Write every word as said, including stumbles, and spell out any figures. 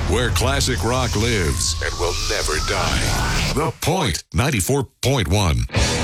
Where classic rock lives and will never die. The Point ninety-four point one.